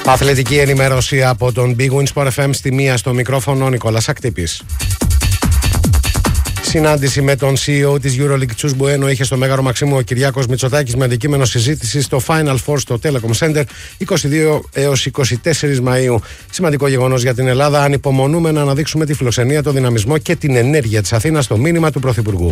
Αθλητική ενημέρωση από τον Big Win Sport FM στη μία, στο μικρόφωνο Νικόλας Ακτύπης. Συνάντηση με τον CEO της EuroLeague Τσους Μπουένο είχε στο Μέγαρο Μαξίμου ο Κυριάκος Μητσοτάκης με αντικείμενο συζήτηση στο Final Four στο Telecom Center 22 έως 24 Μαΐου. Σημαντικό γεγονός για την Ελλάδα. Ανυπομονούμε να αναδείξουμε τη φιλοξενία, το δυναμισμό και την ενέργεια της Αθήνας στο μήνυμα του Πρωθυπουργού.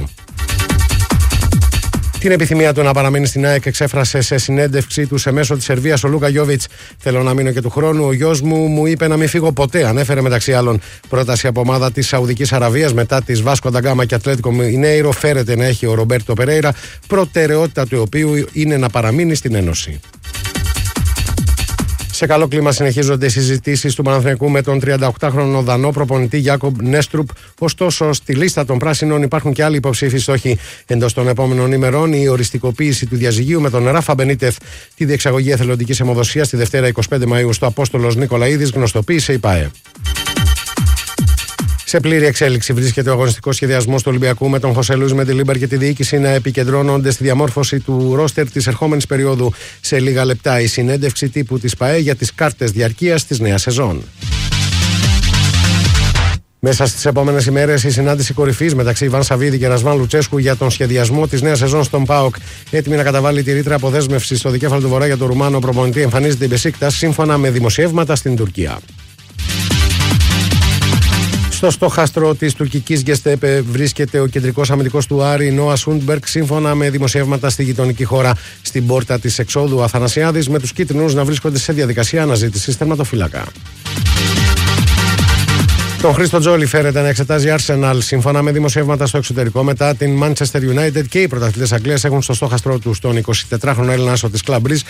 Την επιθυμία του να παραμείνει στην ΑΕΚ εξέφρασε σε συνέντευξή του σε μέσο της Σερβίας ο Λούκα Γιόβιτς. Θέλω να μείνω και του χρόνου. Ο γιος μου είπε να μην φύγω ποτέ. Ανέφερε μεταξύ άλλων πρόταση από ομάδα της Σαουδικής Αραβίας μετά της Βάσκο ντα Γκάμα και Ατλέτικο Μινέιρο. Φέρεται να έχει ο Ρομπέρτο Περέιρα, προτεραιότητα του οποίου είναι να παραμείνει στην Ένωση. Σε καλό κλίμα συνεχίζονται οι συζητήσεις του Παναθηναϊκού με τον 38χρονο Δανό προπονητή Γιάκομπ Νέστρουπ. Ωστόσο, στη λίστα των πράσινων υπάρχουν και άλλοι υποψήφοι στόχοι εντός των επόμενων ημερών. Η οριστικοποίηση του διαζυγίου με τον Ράφα Μπενίτεθ, τη διεξαγωγή εθελοντικής αιμοδοσίας τη Δευτέρα 25 Μαΐου στο Απόστολος Νικολαίδης, γνωστοποίησε η ΠΑΕ. Σε πλήρη εξέλιξη βρίσκεται ο αγωνιστικός σχεδιασμός του Ολυμπιακού με τον Χωσέ Λουίς Μεντιλίμπερ και τη διοίκηση να επικεντρώνονται στη διαμόρφωση του ρόστερ της ερχόμενης περίοδου. Σε λίγα λεπτά η συνέντευξη τύπου της ΠΑΕ για τις κάρτες διαρκείας της νέας σεζόν. Μέσα στις επόμενες ημέρες η συνάντηση κορυφής μεταξύ Ιβάν Σαββίδη και Ρασβάν Λουτσέσκου για τον σχεδιασμό της νέας σεζόν στον ΠΑΟΚ. Έτοιμη να καταβάλει τη ρήτρα αποδέσμευση στο δικέφαλο του Βορρά για τον Ρουμάνο προπονητή εμφανίζεται η Μπεσίκτας σύμφωνα με δημοσιεύματα στην Τουρκία. Στο στόχαστρο της τουρκικής Γκεστέπε βρίσκεται ο κεντρικός αμυντικός του Άρη Νόα Σούντμπεργκ, σύμφωνα με δημοσιεύματα στη γειτονική χώρα. Στην πόρτα της εξόδου Αθανασιάδης με τους κίτρινους να βρίσκονται σε διαδικασία αναζήτησης τερματοφύλακα. Τον Χρήστο Τζόλι φέρεται να εξετάζει Arsenal, σύμφωνα με δημοσιεύματα στο εξωτερικό. Μετά την Manchester United και οι πρωταθλητές Αγγλίας έχουν στο στόχαστρό τους τον 24χρονο Έλληνα άσο της Club Brugge,